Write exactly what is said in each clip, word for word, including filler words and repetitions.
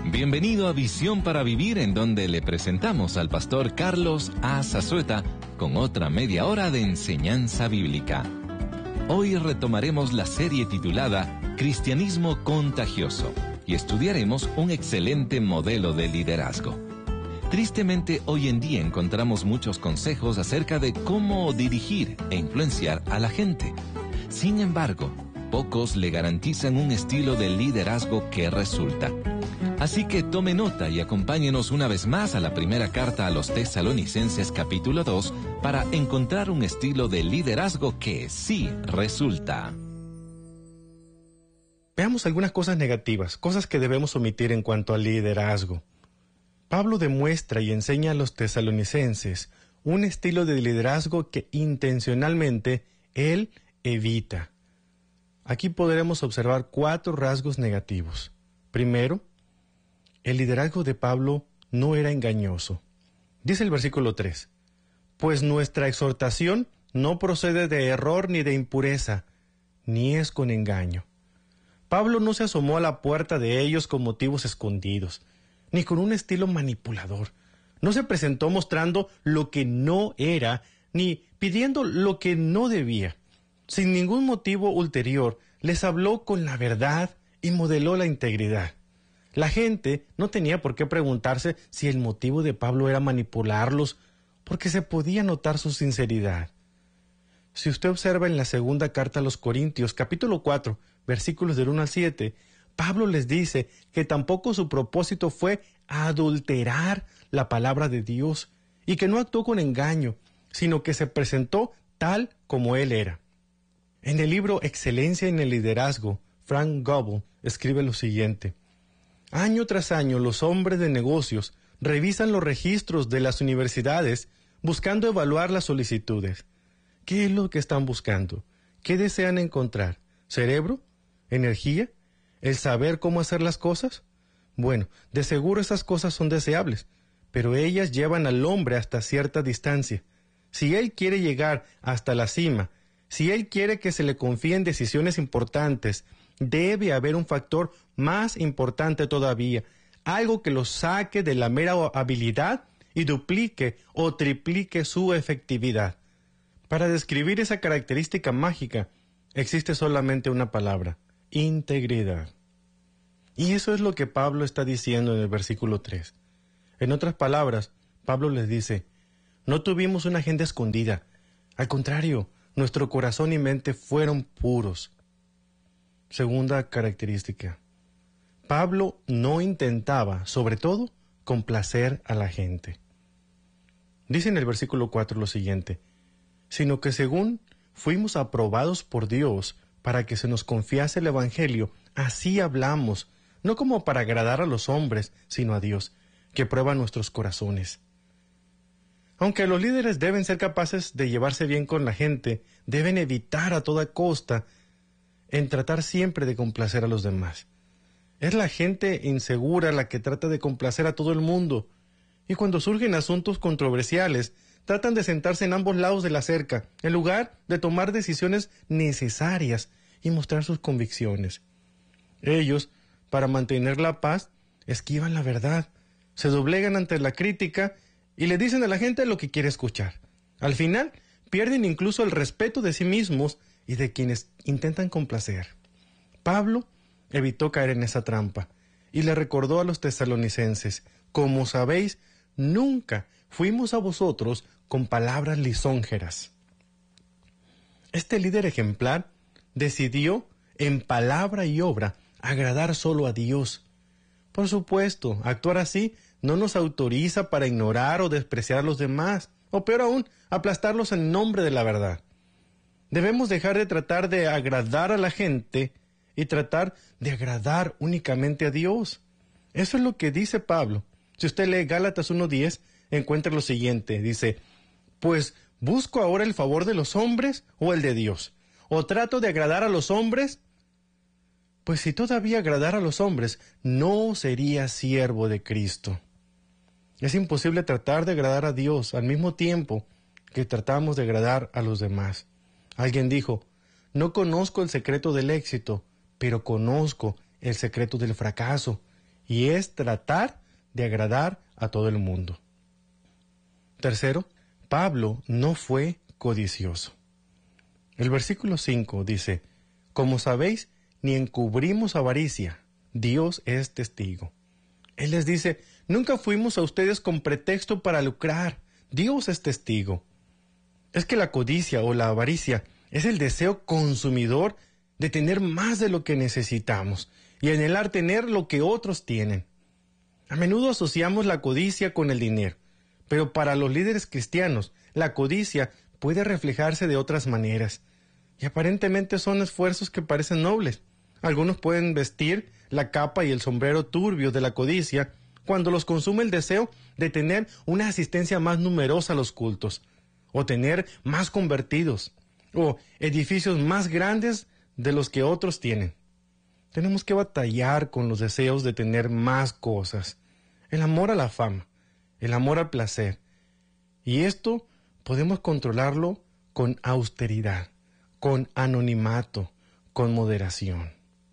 Bienvenido a Visión para Vivir, en donde le presentamos al pastor Carlos A. Zazueta con otra media hora de enseñanza bíblica. Hoy retomaremos la serie titulada Cristianismo Contagioso y estudiaremos un excelente modelo de liderazgo. Tristemente, hoy en día encontramos muchos consejos acerca de cómo dirigir e influenciar a la gente. Sin embargo, pocos le garantizan un estilo de liderazgo que resulta. Así que tome nota y acompáñenos una vez más a la primera carta a los Tesalonicenses capítulo dos para encontrar un estilo de liderazgo que sí resulta. Veamos algunas cosas negativas, cosas que debemos omitir en cuanto al liderazgo. Pablo demuestra y enseña a los tesalonicenses un estilo de liderazgo que intencionalmente él evita. Aquí podremos observar cuatro rasgos negativos. Primero, el liderazgo de Pablo no era engañoso. Dice el versículo tres, pues nuestra exhortación no procede de error ni de impureza, ni es con engaño. Pablo no se asomó a la puerta de ellos con motivos escondidos, ni con un estilo manipulador. No se presentó mostrando lo que no era, ni pidiendo lo que no debía. Sin ningún motivo ulterior, les habló con la verdad y modeló la integridad. La gente no tenía por qué preguntarse si el motivo de Pablo era manipularlos, porque se podía notar su sinceridad. Si usted observa en la segunda carta a los Corintios, capítulo cuatro, versículos del uno al siete, Pablo les dice que tampoco su propósito fue adulterar la palabra de Dios y que no actuó con engaño, sino que se presentó tal como él era. En el libro Excelencia en el Liderazgo, Frank Gobel escribe lo siguiente: año tras año los hombres de negocios revisan los registros de las universidades buscando evaluar las solicitudes. ¿Qué es lo que están buscando? ¿Qué desean encontrar? ¿Cerebro? ¿Energía? ¿El saber cómo hacer las cosas? Bueno, de seguro esas cosas son deseables, pero ellas llevan al hombre hasta cierta distancia. Si él quiere llegar hasta la cima, si él quiere que se le confíen decisiones importantes, debe haber un factor más importante todavía, algo que lo saque de la mera habilidad y duplique o triplique su efectividad. Para describir esa característica mágica, existe solamente una palabra: integridad. Y eso es lo que Pablo está diciendo en el versículo tres. En otras palabras, Pablo les dice, no tuvimos una agenda escondida. Al contrario, nuestro corazón y mente fueron puros. Segunda característica. Pablo no intentaba, sobre todo, complacer a la gente. Dice en el versículo cuatro lo siguiente, sino que según fuimos aprobados por Dios para que se nos confiase el Evangelio, así hablamos, no como para agradar a los hombres, sino a Dios, que prueba nuestros corazones. Aunque los líderes deben ser capaces de llevarse bien con la gente, deben evitar a toda costa en tratar siempre de complacer a los demás. Es la gente insegura la que trata de complacer a todo el mundo, y cuando surgen asuntos controversiales, tratan de sentarse en ambos lados de la cerca, en lugar de tomar decisiones necesarias y mostrar sus convicciones. Ellos, para mantener la paz, esquivan la verdad, se doblegan ante la crítica y le dicen a la gente lo que quiere escuchar. Al final, pierden incluso el respeto de sí mismos y de quienes intentan complacer. Pablo evitó caer en esa trampa y le recordó a los tesalonicenses, como sabéis, nunca fuimos a vosotros con palabras lisonjeras. Este líder ejemplar decidió, en palabra y obra, agradar solo a Dios. Por supuesto, actuar así no nos autoriza para ignorar o despreciar a los demás, o peor aún, aplastarlos en nombre de la verdad. Debemos dejar de tratar de agradar a la gente y tratar de agradar únicamente a Dios. Eso es lo que dice Pablo. Si usted lee Gálatas uno diez, encuentra lo siguiente, dice, pues, ¿busco ahora el favor de los hombres o el de Dios? ¿O trato de agradar a los hombres? Pues si todavía agradara a los hombres, no sería siervo de Cristo. Es imposible tratar de agradar a Dios al mismo tiempo que tratamos de agradar a los demás. Alguien dijo, no conozco el secreto del éxito, pero conozco el secreto del fracaso. y es tratar de agradar a todo el mundo. Tercero, Pablo no fue codicioso. El versículo cinco dice, como sabéis, ni encubrimos avaricia, Dios es testigo. Él les dice, nunca fuimos a ustedes con pretexto para lucrar, Dios es testigo. Es que la codicia o la avaricia es el deseo consumidor de tener más de lo que necesitamos y anhelar tener lo que otros tienen. A menudo asociamos la codicia con el dinero, pero para los líderes cristianos, la codicia puede reflejarse de otras maneras, y aparentemente son esfuerzos que parecen nobles. Algunos pueden vestir la capa y el sombrero turbio de la codicia cuando los consume el deseo de tener una asistencia más numerosa a los cultos, o tener más convertidos, o edificios más grandes de los que otros tienen. Tenemos que batallar con los deseos de tener más cosas, el amor a la fama, el amor al placer, y esto podemos controlarlo con austeridad, con anonimato, con moderación.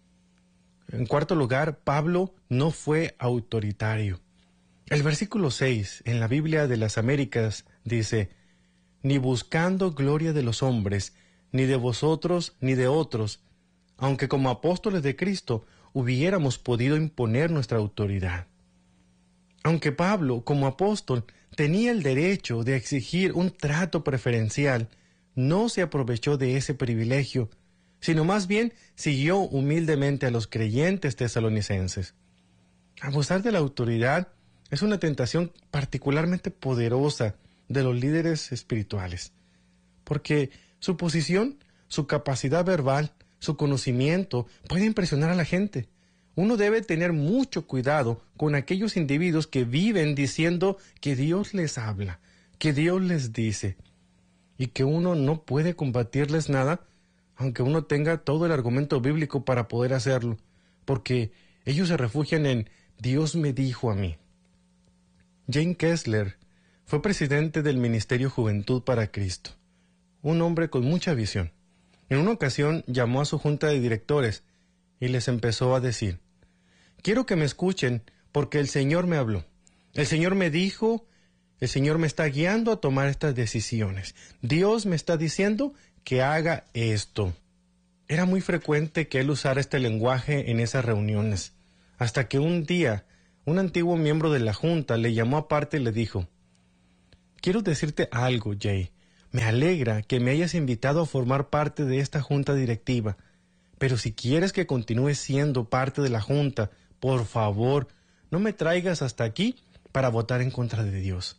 En cuarto lugar, Pablo no fue autoritario. El versículo seis en la Biblia de las Américas dice, ni buscando gloria de los hombres, ni de vosotros, ni de otros, aunque como apóstoles de Cristo hubiéramos podido imponer nuestra autoridad. Aunque Pablo, como apóstol, tenía el derecho de exigir un trato preferencial, no se aprovechó de ese privilegio, sino más bien siguió humildemente a los creyentes tesalonicenses. Abusar de la autoridad es una tentación particularmente poderosa de los líderes espirituales, porque su posición, su capacidad verbal, su conocimiento puede impresionar a la gente. Uno debe tener mucho cuidado con aquellos individuos que viven diciendo que Dios les habla, que Dios les dice, y que uno no puede combatirles nada, aunque uno tenga todo el argumento bíblico para poder hacerlo, porque ellos se refugian en Dios me dijo a mí. James Kessler fue presidente del Ministerio Juventud para Cristo, un hombre con mucha visión. En una ocasión llamó a su junta de directores y les empezó a decir, quiero que me escuchen porque el Señor me habló. El Señor me dijo, el Señor me está guiando a tomar estas decisiones. Dios me está diciendo que haga esto. Era muy frecuente que él usara este lenguaje en esas reuniones, hasta que un día un antiguo miembro de la junta le llamó aparte y le dijo, quiero decirte algo, Jay. Me alegra que me hayas invitado a formar parte de esta junta directiva, pero si quieres que continúe siendo parte de la junta, por favor, no me traigas hasta aquí para votar en contra de Dios.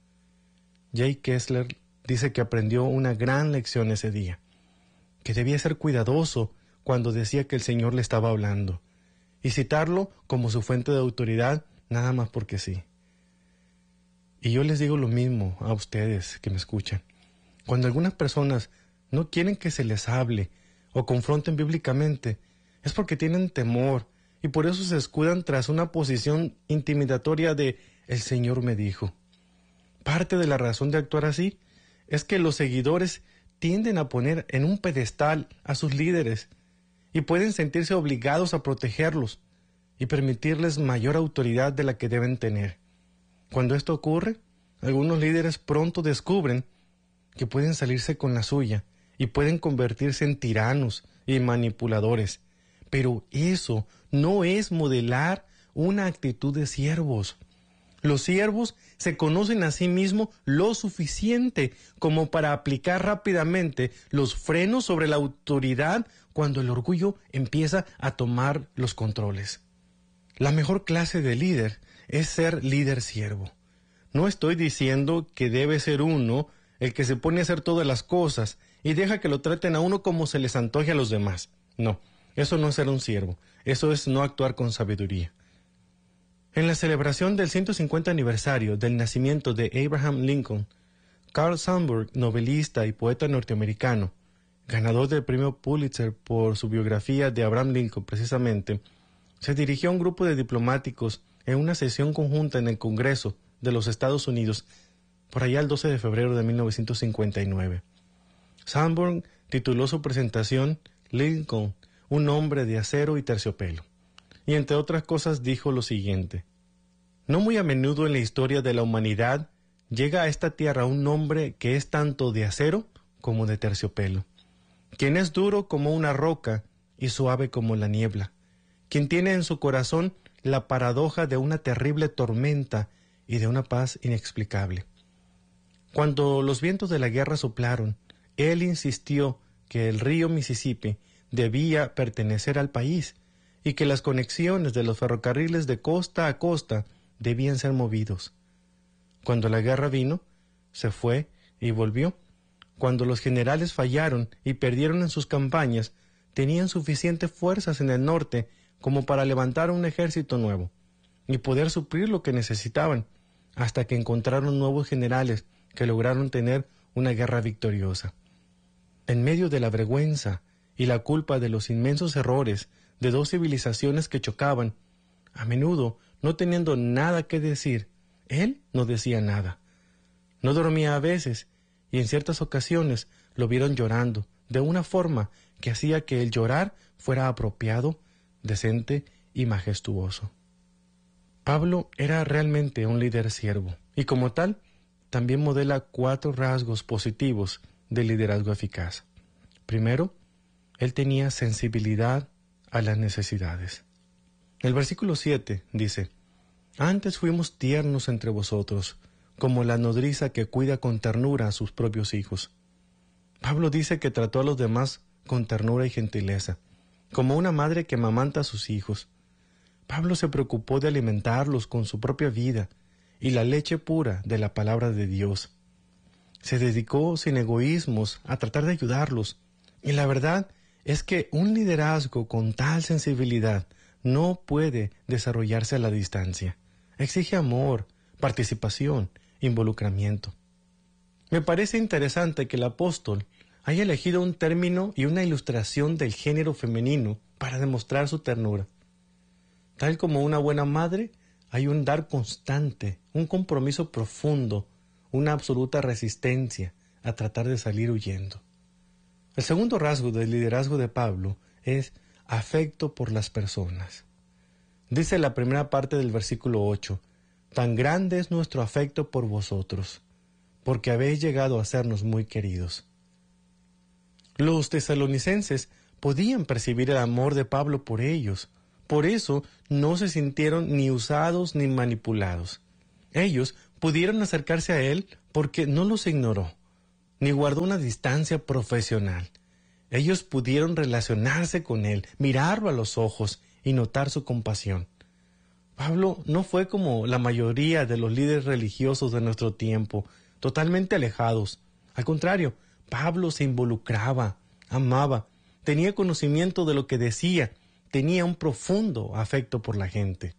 Jay Kessler dice que aprendió una gran lección ese día, que debía ser cuidadoso cuando decía que el Señor le estaba hablando, y citarlo como su fuente de autoridad nada más porque sí. Y yo les digo lo mismo a ustedes que me escuchan. Cuando algunas personas no quieren que se les hable o confronten bíblicamente, es porque tienen temor y por eso se escudan tras una posición intimidatoria de el Señor me dijo. Parte de la razón de actuar así es que los seguidores tienden a poner en un pedestal a sus líderes y pueden sentirse obligados a protegerlos y permitirles mayor autoridad de la que deben tener. Cuando esto ocurre, algunos líderes pronto descubren que pueden salirse con la suya y pueden convertirse en tiranos y manipuladores. Pero eso no es modelar una actitud de siervos. Los siervos se conocen a sí mismos lo suficiente como para aplicar rápidamente los frenos sobre la autoridad cuando el orgullo empieza a tomar los controles. La mejor clase de líder es ser líder siervo. No estoy diciendo que debe ser uno el que se pone a hacer todas las cosas y deja que lo traten a uno como se les antoje a los demás. No, eso no es ser un siervo, eso es no actuar con sabiduría. En la celebración del ciento cincuenta aniversario del nacimiento de Abraham Lincoln, Carl Sandburg, novelista y poeta norteamericano, ganador del premio Pulitzer por su biografía de Abraham Lincoln precisamente, se dirigió a un grupo de diplomáticos en una sesión conjunta en el Congreso de los Estados Unidos por allá el doce de febrero de mil novecientos cincuenta y nueve. Sandburg tituló su presentación Lincoln, un hombre de acero y terciopelo. y entre otras cosas dijo lo siguiente: no muy a menudo en la historia de la humanidad llega a esta tierra un hombre que es tanto de acero como de terciopelo, quien es duro como una roca y suave como la niebla, quien tiene en su corazón la paradoja de una terrible tormenta y de una paz inexplicable. Cuando los vientos de la guerra soplaron, él insistió que el río Mississippi debía pertenecer al país y que las conexiones de los ferrocarriles de costa a costa debían ser movidos. Cuando la guerra vino, se fue y volvió. Cuando los generales fallaron y perdieron en sus campañas, tenían suficientes fuerzas en el norte como para levantar un ejército nuevo y poder suplir lo que necesitaban, hasta que encontraron nuevos generales que lograron tener una guerra victoriosa. En medio de la vergüenza y la culpa de los inmensos errores de dos civilizaciones que chocaban, a menudo no teniendo nada que decir, él no decía nada. No dormía a veces, y en ciertas ocasiones lo vieron llorando, de una forma que hacía que el llorar fuera apropiado, decente y majestuoso. Pablo era realmente un líder siervo, y como tal, también modela cuatro rasgos positivos del liderazgo eficaz. Primero, él tenía sensibilidad a las necesidades. El versículo siete dice: antes fuimos tiernos entre vosotros, como la nodriza que cuida con ternura a sus propios hijos. Pablo dice que trató a los demás con ternura y gentileza, como una madre que amamanta a sus hijos. Pablo se preocupó de alimentarlos con su propia vida y la leche pura de la palabra de Dios. Se dedicó sin egoísmos a tratar de ayudarlos, y la verdad es que un liderazgo con tal sensibilidad no puede desarrollarse a la distancia. Exige amor, participación, involucramiento. Me parece interesante que el apóstol haya elegido un término y una ilustración del género femenino para demostrar su ternura. Tal como una buena madre, hay un dar constante, un compromiso profundo, una absoluta resistencia a tratar de salir huyendo. El segundo rasgo del liderazgo de Pablo es afecto por las personas. Dice la primera parte del versículo ocho: tan grande es nuestro afecto por vosotros, porque habéis llegado a sernos muy queridos. Los tesalonicenses podían percibir el amor de Pablo por ellos, por eso no se sintieron ni usados ni manipulados. Ellos pudieron acercarse a él porque no los ignoró, ni guardó una distancia profesional. Ellos pudieron relacionarse con él, mirarlo a los ojos y notar su compasión. Pablo no fue como la mayoría de los líderes religiosos de nuestro tiempo, totalmente alejados. Al contrario, Pablo se involucraba, amaba, tenía conocimiento de lo que decía, tenía un profundo afecto por la gente.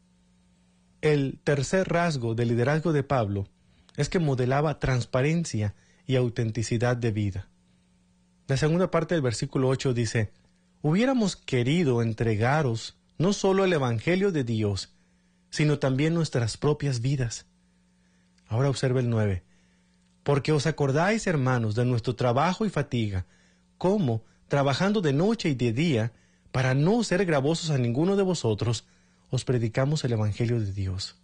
El tercer rasgo del liderazgo de Pablo es que modelaba transparencia y autenticidad de vida. La segunda parte del versículo ocho dice: hubiéramos querido entregaros no solo el Evangelio de Dios, sino también nuestras propias vidas. Ahora observa el nueve. Porque os acordáis, hermanos, de nuestro trabajo y fatiga, cómo, trabajando de noche y de día, para no ser gravosos a ninguno de vosotros, os predicamos el Evangelio de Dios.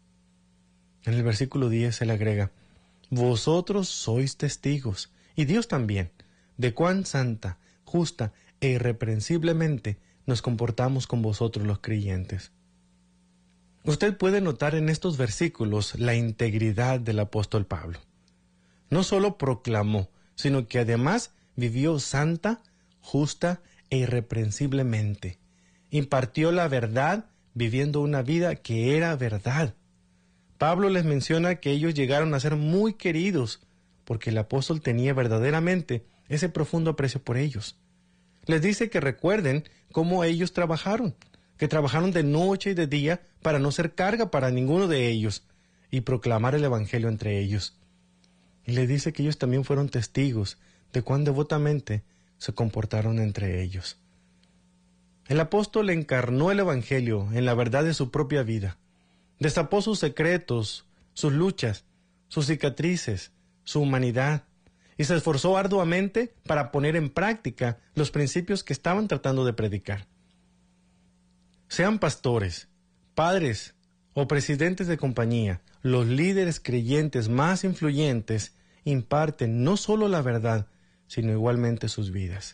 En el versículo diez se le agrega: vosotros sois testigos, y Dios también, de cuán santa, justa e irreprensiblemente nos comportamos con vosotros los creyentes. Usted puede notar en estos versículos la integridad del apóstol Pablo. No solo proclamó, sino que además vivió santa, justa e irreprensiblemente. Impartió la verdad viviendo una vida que era verdad. Pablo les menciona que ellos llegaron a ser muy queridos porque el apóstol tenía verdaderamente ese profundo aprecio por ellos. Les dice que recuerden cómo ellos trabajaron, que trabajaron de noche y de día para no ser carga para ninguno de ellos y proclamar el Evangelio entre ellos. Y les dice que ellos también fueron testigos de cuán devotamente se comportaron entre ellos. El apóstol encarnó el Evangelio en la verdad de su propia vida. Destapó sus secretos, sus luchas, sus cicatrices, su humanidad, y se esforzó arduamente para poner en práctica los principios que estaban tratando de predicar. Sean pastores, padres o presidentes de compañía, los líderes creyentes más influyentes, imparten no solo la verdad, sino igualmente sus vidas.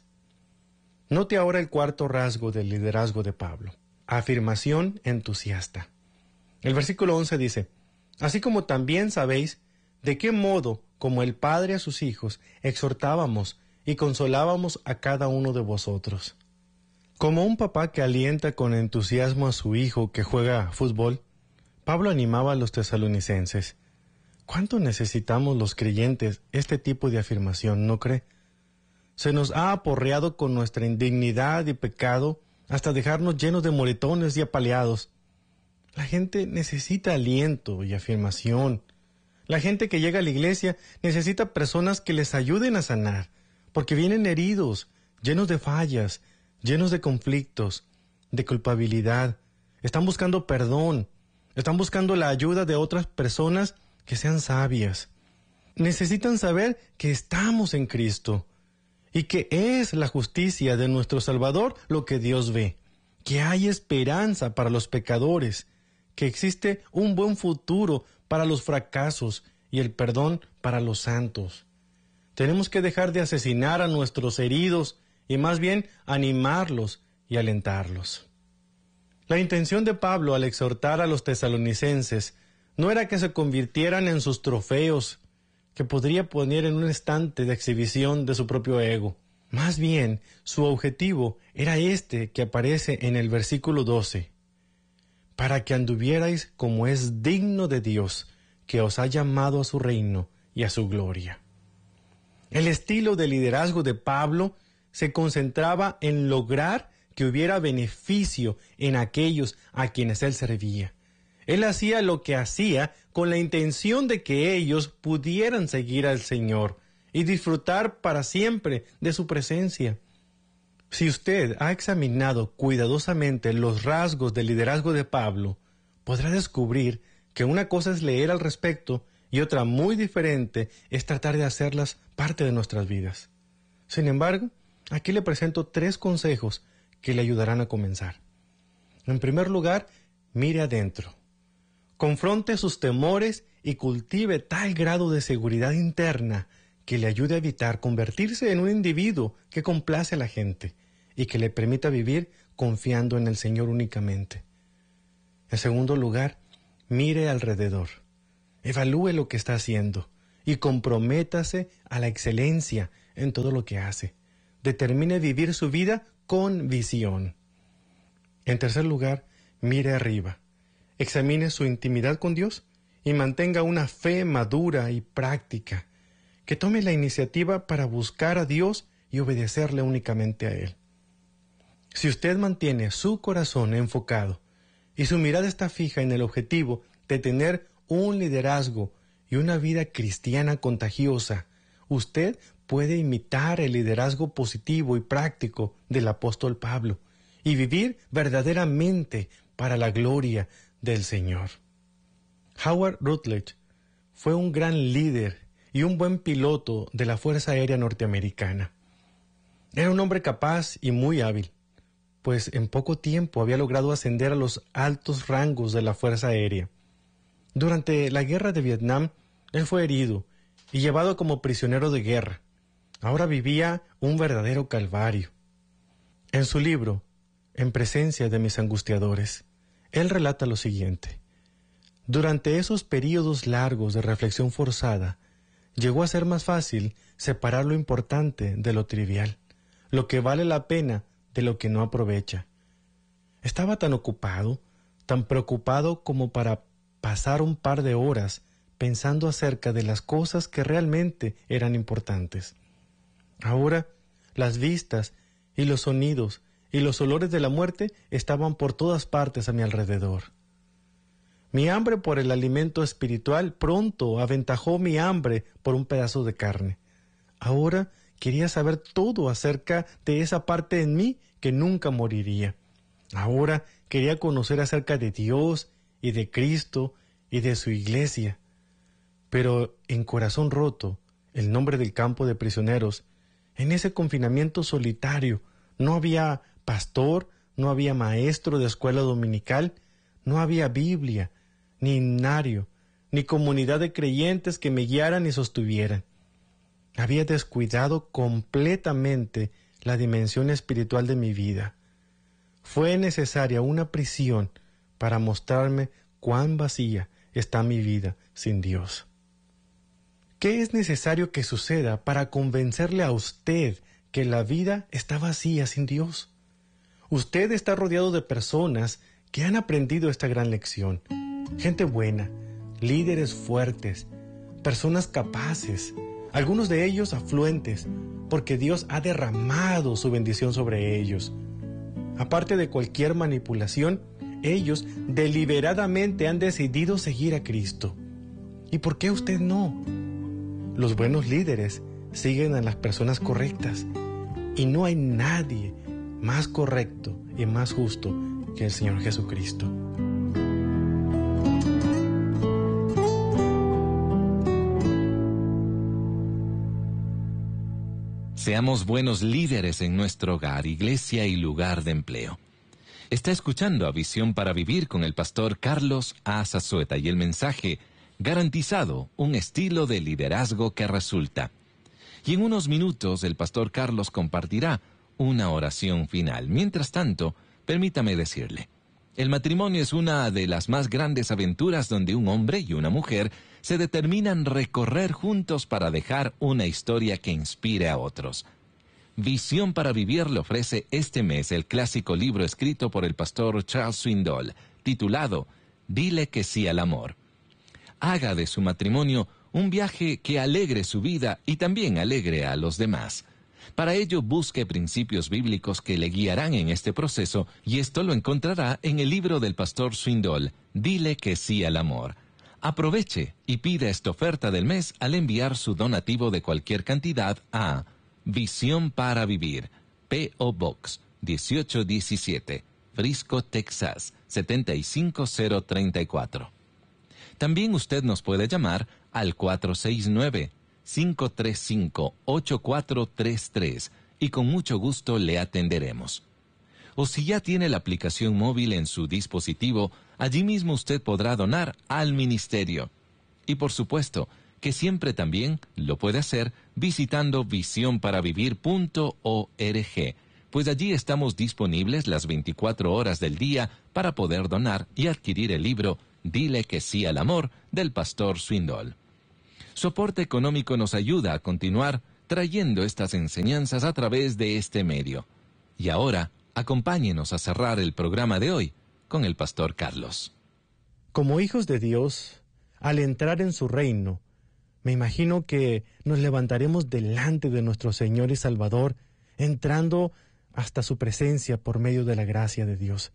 Note ahora el cuarto rasgo del liderazgo de Pablo: afirmación entusiasta. El versículo once dice: así como también sabéis de qué modo, como el Padre a sus hijos, exhortábamos y consolábamos a cada uno de vosotros. Como un papá que alienta con entusiasmo a su hijo que juega fútbol, Pablo animaba a los tesalonicenses. ¿Cuánto necesitamos los creyentes este tipo de afirmación, no cree? Se nos ha aporreado con nuestra indignidad y pecado hasta dejarnos llenos de moretones y apaleados. La gente necesita aliento y afirmación. La gente que llega a la iglesia necesita personas que les ayuden a sanar, porque vienen heridos, llenos de fallas, llenos de conflictos, de culpabilidad. Están buscando perdón, están buscando la ayuda de otras personas que sean sabias. Necesitan saber que estamos en Cristo y que es la justicia de nuestro Salvador lo que Dios ve, que hay esperanza para los pecadores, que existe un buen futuro para los fracasos y el perdón para los santos. Tenemos que dejar de asesinar a nuestros heridos y más bien animarlos y alentarlos. La intención de Pablo al exhortar a los tesalonicenses no era que se convirtieran en sus trofeos, que podría poner en un estante de exhibición de su propio ego. Más bien, su objetivo era este que aparece en el versículo doce: para que anduvierais como es digno de Dios, que os ha llamado a su reino y a su gloria. El estilo de liderazgo de Pablo se concentraba en lograr que hubiera beneficio en aquellos a quienes él servía. Él hacía lo que hacía con la intención de que ellos pudieran seguir al Señor y disfrutar para siempre de su presencia. Si usted ha examinado cuidadosamente los rasgos del liderazgo de Pablo, podrá descubrir que una cosa es leer al respecto y otra muy diferente es tratar de hacerlas parte de nuestras vidas. Sin embargo, aquí le presento tres consejos que le ayudarán a comenzar. En primer lugar, mire adentro. Confronte sus temores y cultive tal grado de seguridad interna que le ayude a evitar convertirse en un individuo que complace a la gente y que le permita vivir confiando en el Señor únicamente. En segundo lugar, mire alrededor. Evalúe lo que está haciendo y comprométase a la excelencia en todo lo que hace. Determine vivir su vida con visión. En tercer lugar, mire arriba. Examine su intimidad con Dios y mantenga una fe madura y práctica, que tome la iniciativa para buscar a Dios y obedecerle únicamente a Él. Si usted mantiene su corazón enfocado y su mirada está fija en el objetivo de tener un liderazgo y una vida cristiana contagiosa, usted puede imitar el liderazgo positivo y práctico del apóstol Pablo y vivir verdaderamente para la gloria del Señor. Howard Rutledge fue un gran líder y un buen piloto de la Fuerza Aérea Norteamericana. Era un hombre capaz y muy hábil, pues en poco tiempo había logrado ascender a los altos rangos de la Fuerza Aérea. Durante la Guerra de Vietnam, él fue herido y llevado como prisionero de guerra. Ahora vivía un verdadero calvario. En su libro, En presencia de mis angustiadores, él relata lo siguiente: durante esos períodos largos de reflexión forzada, llegó a ser más fácil separar lo importante de lo trivial, lo que vale la pena de lo que no aprovecha. Estaba tan ocupado, tan preocupado como para pasar un par de horas pensando acerca de las cosas que realmente eran importantes. Ahora, las vistas y los sonidos y los olores de la muerte estaban por todas partes a mi alrededor. Mi hambre por el alimento espiritual pronto aventajó mi hambre por un pedazo de carne. Ahora quería saber todo acerca de esa parte en mí que nunca moriría. Ahora quería conocer acerca de Dios y de Cristo y de su iglesia. Pero en corazón roto, el nombre del campo de prisioneros, en ese confinamiento solitario, no había pastor, no había maestro de escuela dominical, No había Biblia, ni himnario, ni comunidad de creyentes que me guiaran y sostuvieran. Había descuidado completamente la dimensión espiritual de mi vida. Fue necesaria una prisión para mostrarme cuán vacía está mi vida sin Dios. ¿Qué es necesario que suceda para convencerle a usted que la vida está vacía sin Dios? Usted está rodeado de personas que han aprendido esta gran lección. Gente buena, líderes fuertes, personas capaces, algunos de ellos afluentes, porque Dios ha derramado su bendición sobre ellos. Aparte de cualquier manipulación, ellos deliberadamente han decidido seguir a Cristo. ¿Y por qué usted no? Los buenos líderes siguen a las personas correctas, y no hay nadie más correcto y más justo que el Señor Jesucristo. Seamos buenos líderes en nuestro hogar, iglesia y lugar de empleo. Está escuchando a Visión para Vivir con el pastor Carlos A. Zazueta y el mensaje Garantizado, un estilo de liderazgo que resulta. Y en unos minutos el pastor Carlos compartirá una oración final. Mientras tanto, permítame decirle, el matrimonio es una de las más grandes aventuras donde un hombre y una mujer se determinan recorrer juntos para dejar una historia que inspire a otros. Visión para Vivir le ofrece este mes el clásico libro escrito por el pastor Charles Swindoll, titulado Dile que sí al amor. Haga de su matrimonio un viaje que alegre su vida y también alegre a los demás. Para ello, busque principios bíblicos que le guiarán en este proceso, y esto lo encontrará en el libro del pastor Swindoll, Dile que sí al amor. Aproveche y pida esta oferta del mes al enviar su donativo de cualquier cantidad a Visión para Vivir, P O Box dieciocho diecisiete, Frisco, Texas, setenta y cinco cero treinta y cuatro. También usted nos puede llamar al cuatro seis nueve, cinco tres cinco, ocho cuatro tres tres y con mucho gusto le atenderemos. O si ya tiene la aplicación móvil en su dispositivo, allí mismo usted podrá donar al ministerio. Y por supuesto, que siempre también lo puede hacer visitando visión para vivir punto org, pues allí estamos disponibles las veinticuatro horas del día para poder donar y adquirir el libro Dile que sí al amor del pastor Swindoll. Su aporte económico nos ayuda a continuar trayendo estas enseñanzas a través de este medio. Y ahora, acompáñenos a cerrar el programa de hoy con el pastor Carlos. Como hijos de Dios, al entrar en su reino, me imagino que nos levantaremos delante de nuestro Señor y Salvador, entrando hasta su presencia por medio de la gracia de Dios.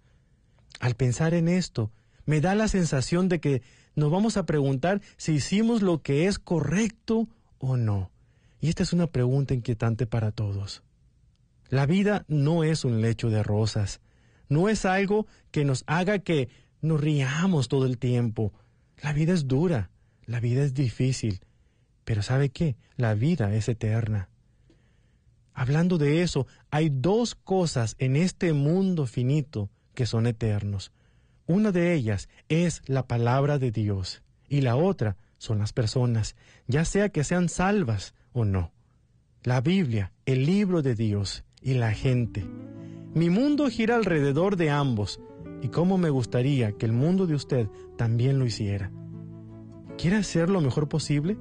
Al pensar en esto, me da la sensación de que nos vamos a preguntar si hicimos lo que es correcto o no. Y esta es una pregunta inquietante para todos. La vida no es un lecho de rosas. No es algo que nos haga que nos riamos todo el tiempo. La vida es dura, la vida es difícil. Pero ¿sabe qué? La vida es eterna. Hablando de eso, hay dos cosas en este mundo finito que son eternos. Una de ellas es la palabra de Dios y la otra son las personas, ya sea que sean salvas o no. La Biblia, el libro de Dios y la gente. Mi mundo gira alrededor de ambos y cómo me gustaría que el mundo de usted también lo hiciera. ¿Quiere hacer lo mejor posible?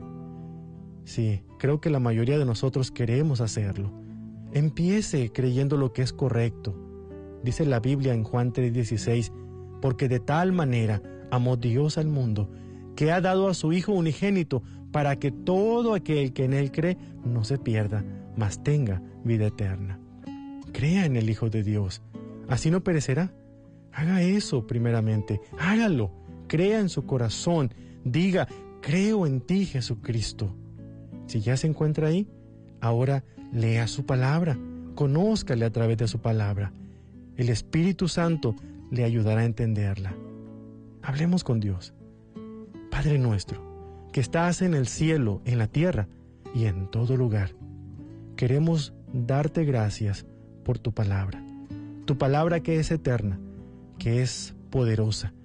Sí, creo que la mayoría de nosotros queremos hacerlo. Empiece creyendo lo que es correcto. Dice la Biblia en Juan tres dieciséis, porque de tal manera amó Dios al mundo, que ha dado a su Hijo unigénito, para que todo aquel que en Él cree no se pierda, mas tenga vida eterna. Crea en el Hijo de Dios, así no perecerá. Haga eso primeramente, hágalo, crea en su corazón, diga, creo en ti, Jesucristo. Si ya se encuentra ahí, ahora lea su palabra, conózcale a través de su palabra. El Espíritu Santo le ayudará a entenderla. Hablemos con Dios. Padre nuestro, que estás en el cielo, en la tierra y en todo lugar, queremos darte gracias por tu palabra. Tu palabra que es eterna, que es poderosa,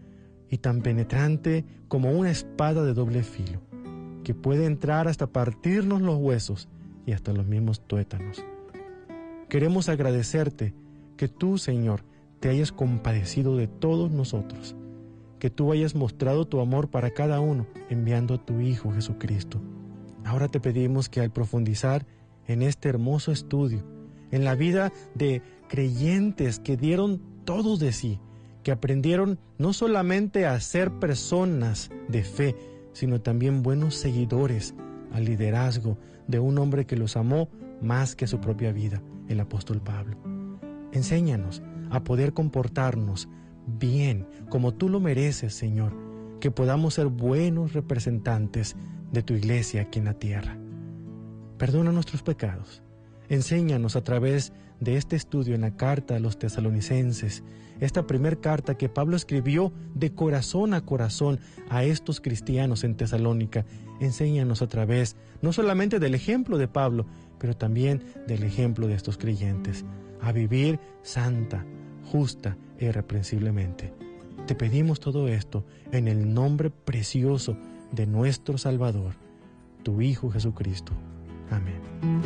y tan penetrante como una espada de doble filo, que puede entrar hasta partirnos los huesos y hasta los mismos tuétanos. Queremos agradecerte que tú, Señor, te hayas compadecido de todos nosotros, que tú hayas mostrado tu amor para cada uno, enviando a tu Hijo Jesucristo. Ahora te pedimos que al profundizar en este hermoso estudio, en la vida de creyentes que dieron todo de sí, que aprendieron no solamente a ser personas de fe, sino también buenos seguidores al liderazgo de un hombre que los amó más que su propia vida, el apóstol Pablo. Enséñanos a poder comportarnos bien, como tú lo mereces, Señor, que podamos ser buenos representantes de tu iglesia aquí en la tierra. Perdona nuestros pecados. Enséñanos a través de este estudio en la carta a los tesalonicenses, esta primer carta que Pablo escribió de corazón a corazón a estos cristianos en Tesalónica. Enséñanos a través no solamente del ejemplo de Pablo, pero también del ejemplo de estos creyentes, a vivir santa, justa e irreprensiblemente. Te pedimos todo esto en el nombre precioso de nuestro Salvador, tu Hijo Jesucristo. Amén.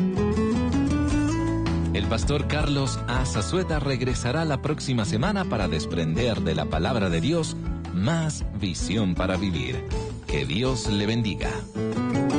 El pastor Carlos A. Zazueta regresará la próxima semana para desprender de la palabra de Dios más visión para vivir. Que Dios le bendiga.